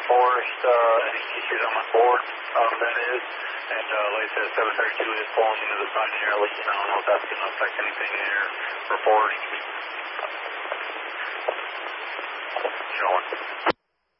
Forest, any issues on my board, that is. And like I said, 732 is pulling into the side here. I'll let you know. I don't know if that's going to affect anything there. Reporting.